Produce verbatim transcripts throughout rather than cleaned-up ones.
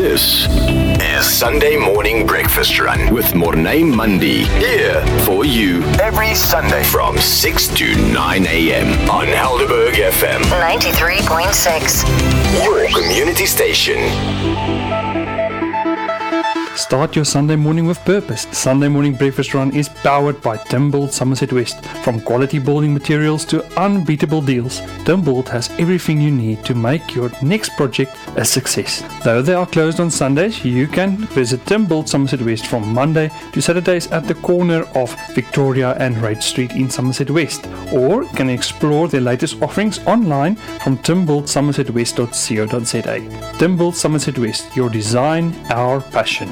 This is Sunday Morning Breakfast Run with Mornay Mundi. Here for you every Sunday from six to nine a.m. on Helderberg F M ninety-three point six. Your community station. Start your Sunday morning with purpose. Sunday Morning Breakfast Run is powered by Timbold Somerset West. From quality building materials to unbeatable deals, Timbold has everything you need to make your next project a success. Though they are closed on Sundays, you can visit Timbold Somerset West from Monday to Saturdays at the corner of Victoria and Reid Street in Somerset West, or can explore their latest offerings online from timbold somerset west dot co dot za. Timbold Somerset West, your design, our passion.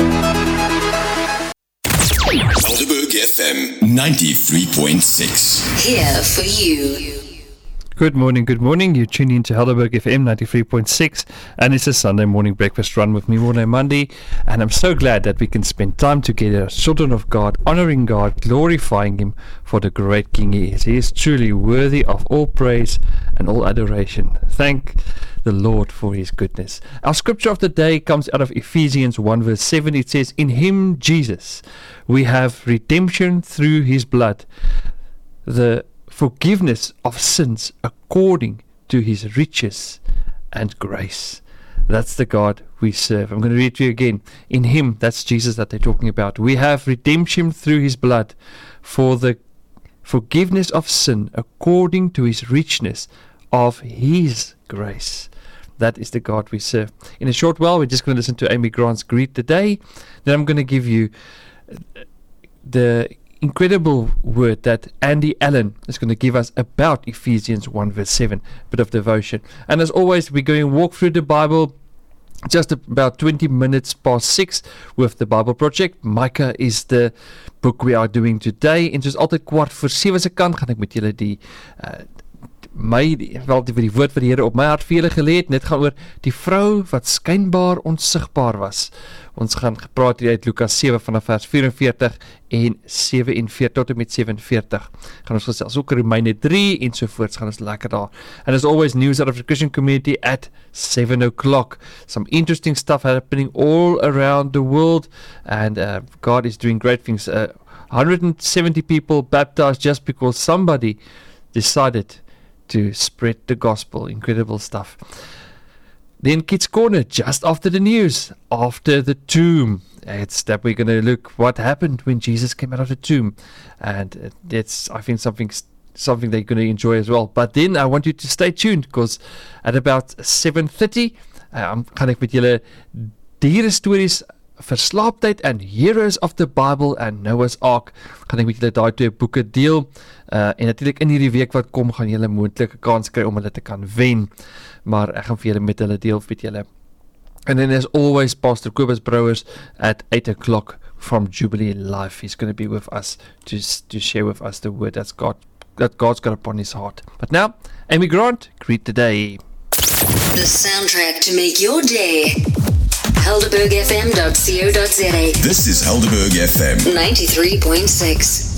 Helderberg F M ninety-three point six. Here for you. Good morning, good morning. You're tuning into Helderberg F M ninety-three point six, and it's a Sunday morning breakfast run with me, Mornay Mundi, and I'm so glad that we can spend time together as children of God, honoring God, glorifying Him for the great King He is. He is truly worthy of all praise and all adoration. Thank the Lord for His goodness. Our scripture of the day comes out of Ephesians one verse seven. It says, "In Him, Jesus, we have redemption through His blood, the forgiveness of sins according to His riches and grace." That's the God we serve. I'm going to read it to you again. In Him, that's Jesus that they're talking about, we have redemption through His blood for the forgiveness of sin according to His richness of His grace. That is the God we serve. In a short while, we're just going to listen to Amy Grant's Greet the Day. Then I'm going to give you the incredible word that Andy Allen is going to give us about Ephesians one verse seven, bit of devotion. And as always, we're going to walk through the Bible just about twenty minutes past six with the Bible Project. Micah is the book we are doing today. En soos altyd kwart voor sewe se kant gaan ek met julle die uh, my, wel die, die woord wat die Here op my hart vir julle gelê het, net gaan oor die vrou wat skynbaar onsigbaar was. Ons gaan gepraat hier uit Lukas sewe vanaf vers vyf-en-veertig en sewe-en-veertig tot en met sewe-en-veertig. Gaan ons gesels ook Romeine drie en sovoorts, gaan ons lekker daar. And as always, news out of the Christian community at seven o'clock. Some interesting stuff happening all around the world, and uh, God is doing great things. Uh, one hundred seventy people baptized just because somebody decided to spread the gospel. Incredible stuff. Then Kids Corner, just after the news, after the tomb. It's that we're going to look what happened when Jesus came out of the tomb. And it's, I think, something something they're going to enjoy as well. But then I want you to stay tuned, because at about seven thirty, um, gaan ek met julle diere stories, Verslaaptheid and Heroes of the Bible and Noah's Ark, gaan ek met julle daai twee boeke deel. Uh, en natuurlijk in hierdie week wat kom, gaan julle moontlik 'n kans kry om hulle te kan wen. Maar ek gaan vir julle met hulle deel, weet julle. And then as always, Pastor Kobus Brouwers at eight o'clock from Jubilee Life. He's going to be with us to, to share with us the word that's God, that God's got upon His heart. But now, Amy Grant, Greet the Day. The soundtrack to make your day. helderberg f m dot co dot za. This is Helderberg F M ninety-three point six.